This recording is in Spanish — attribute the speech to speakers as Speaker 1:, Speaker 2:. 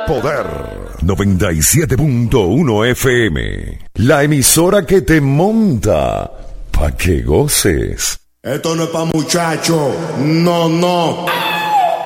Speaker 1: Poder 97.1 FM. La emisora que te monta pa' que goces.
Speaker 2: Esto no es pa' muchachos. No, no.